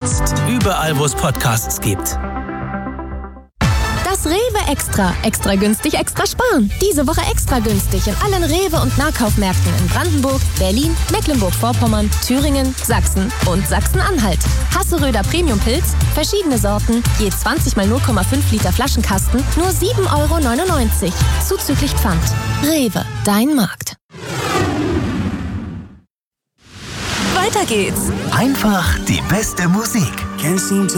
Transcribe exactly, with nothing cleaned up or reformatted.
Jetzt überall, wo es Podcasts gibt. Das Rewe Extra. Extra günstig, extra sparen. Diese Woche extra günstig in allen Rewe- und Nahkaufmärkten in Brandenburg, Berlin, Mecklenburg-Vorpommern, Thüringen, Sachsen und Sachsen-Anhalt. Hasseröder Premium-Pilz, verschiedene Sorten, je zwanzig mal null Komma fünf Liter Flaschenkasten, nur sieben Euro neunundneunzig. Zuzüglich Pfand. Rewe, dein Markt. Weiter geht's. Einfach die beste Musik. Can't seem to